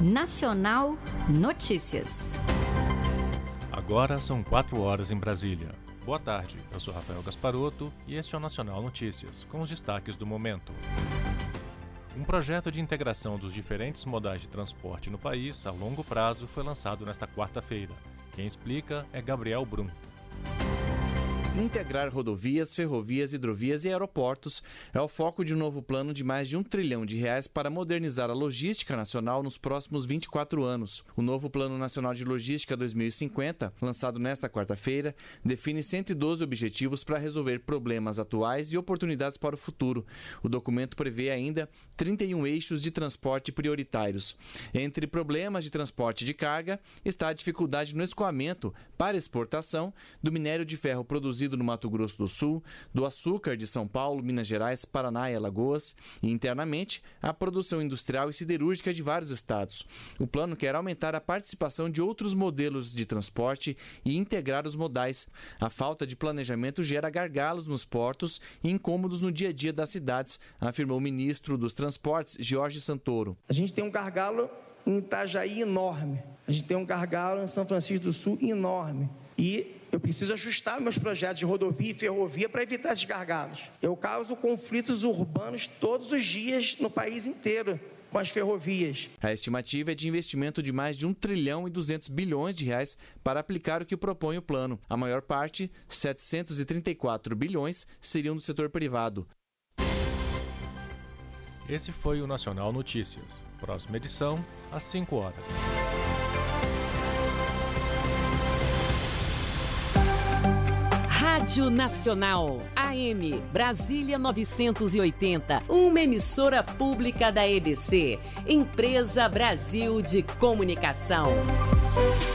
Nacional Notícias. Agora são 4h em Brasília. Boa tarde, eu sou Rafael Gasparotto e este é o Nacional Notícias, com os destaques do momento. Um projeto de integração dos diferentes modais de transporte no país a longo prazo foi lançado nesta quarta-feira. Quem explica é Gabriel Brum. Integrar rodovias, ferrovias, hidrovias e aeroportos é o foco de um novo plano de mais de R$1 trilhão para modernizar a logística nacional nos próximos 24 anos. O novo Plano Nacional de Logística 2050, lançado nesta quarta-feira, define 112 objetivos para resolver problemas atuais e oportunidades para o futuro. O documento prevê ainda 31 eixos de transporte prioritários. Entre problemas de transporte de carga está a dificuldade no escoamento para exportação do minério de ferro produzido no Mato Grosso do Sul, do açúcar de São Paulo, Minas Gerais, Paraná e Alagoas, e internamente a produção industrial e siderúrgica de vários estados. O plano quer aumentar a participação de outros modelos de transporte e integrar os modais. A falta de planejamento gera gargalos nos portos e incômodos no dia a dia das cidades, afirmou o ministro dos Transportes, Jorge Santoro. A gente tem um gargalo em Itajaí enorme, a gente tem um gargalo em São Francisco do Sul enorme, e eu preciso ajustar meus projetos de rodovia e ferrovia para evitar esses gargalos. Eu causo conflitos urbanos todos os dias no país inteiro com as ferrovias. A estimativa é de investimento de mais de R$1 trilhão e 200 bilhões para aplicar o que propõe o plano. A maior parte, 734 bilhões, seriam do setor privado. Esse foi o Nacional Notícias. Próxima edição, às 5h. Rádio Nacional, AM, Brasília 980, uma emissora pública da EBC, Empresa Brasil de Comunicação.